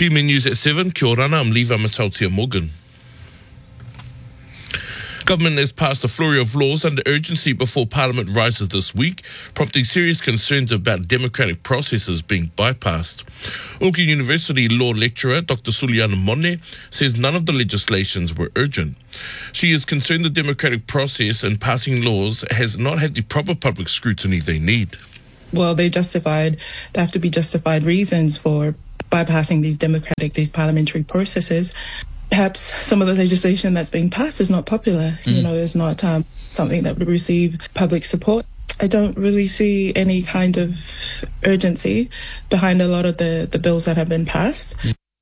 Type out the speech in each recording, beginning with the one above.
PMN News at 7, kia orana, I'm Levi Matautia Morgan. Government has passed a flurry of laws under urgency before Parliament rises this week, prompting serious concerns about democratic processes being bypassed. Auckland University law lecturer Dr. Suliana Mone says none of the legislations were urgent. She is concerned the democratic process in passing laws has not had the proper public scrutiny they need. Well, there have to be justified reasons for bypassing these parliamentary processes. Perhaps some of the legislation that's being passed is not popular, is not something that would receive public support. I don't really see any kind of urgency behind a lot of the bills that have been passed.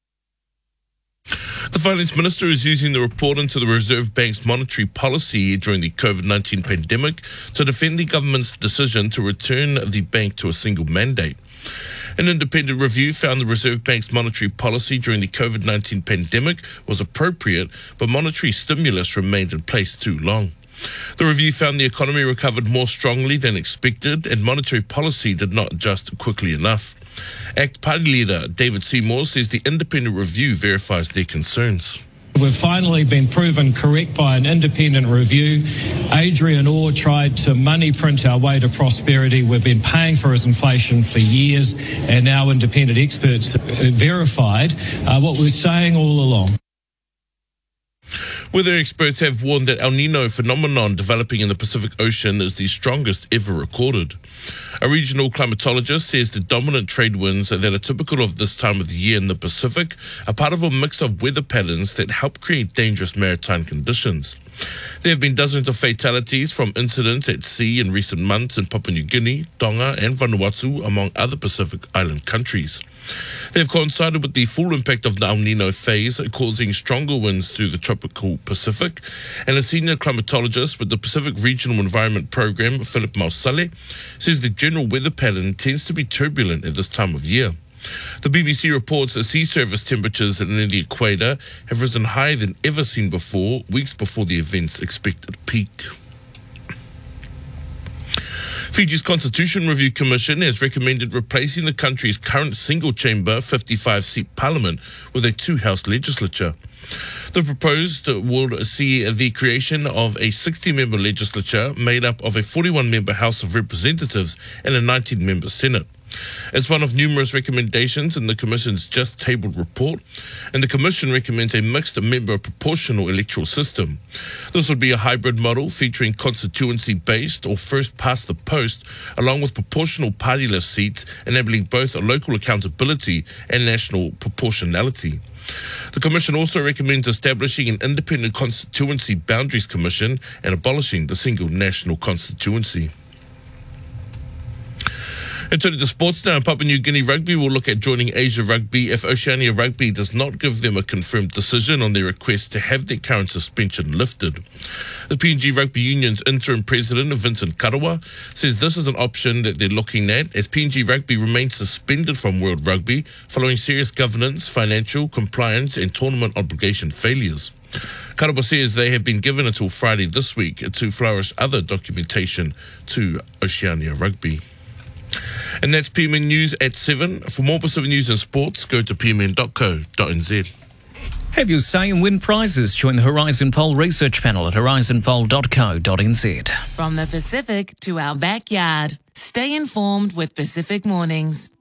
The Finance Minister is using the report into the Reserve Bank's monetary policy during the COVID-19 pandemic to defend the government's decision to return the bank to a single mandate. An independent review found the Reserve Bank's monetary policy during the COVID-19 pandemic was appropriate, but monetary stimulus remained in place too long. The review found the economy recovered more strongly than expected and monetary policy did not adjust quickly enough. ACT Party leader David Seymour says the independent review verifies their concerns. We've finally been proven correct by an independent review. Adrian Orr tried to money print our way to prosperity. We've been paying for his inflation for years, and now independent experts verified what we're saying all along. Weather experts have warned that El Nino phenomenon developing in the Pacific Ocean is the strongest ever recorded. A regional climatologist says the dominant trade winds that are typical of this time of the year in the Pacific are part of a mix of weather patterns that help create dangerous maritime conditions. There have been dozens of fatalities from incidents at sea in recent months in Papua New Guinea, Tonga and Vanuatu, among other Pacific Island countries. They have coincided with the full impact of the El Nino phase, causing stronger winds through the tropical Pacific, and a senior climatologist with the Pacific Regional Environment Program, Philip Mausale, says the general weather pattern tends to be turbulent at this time of year. The BBC reports that sea surface temperatures near the equator have risen higher than ever seen before, weeks before the event's expected peak. Fiji's Constitution Review Commission has recommended replacing the country's current single-chamber 55-seat parliament with a two-house legislature. The proposed will see the creation of a 60-member legislature made up of a 41-member House of Representatives and a 19-member Senate. It's one of numerous recommendations in the Commission's just-tabled report, and the Commission recommends a mixed member proportional electoral system. This would be a hybrid model featuring constituency-based or first-past-the-post, along with proportional party-list seats, enabling both local accountability and national proportionality. The Commission also recommends establishing an independent constituency boundaries commission and abolishing the single national constituency. And turning to sports now, Papua New Guinea Rugby will look at joining Asia Rugby if Oceania Rugby does not give them a confirmed decision on their request to have their current suspension lifted. The PNG Rugby Union's interim president, Vincent Karawa, says this is an option that they're looking at as PNG Rugby remains suspended from World Rugby following serious governance, financial, compliance and tournament obligation failures. Karawa says they have been given until Friday this week to flourish other documentation to Oceania Rugby. And that's PMN News at 7. For more Pacific news and sports, go to pmn.co.nz. Have your say and win prizes. Join the Horizon Poll research panel at horizonpoll.co.nz. From the Pacific to our backyard, stay informed with Pacific Mornings.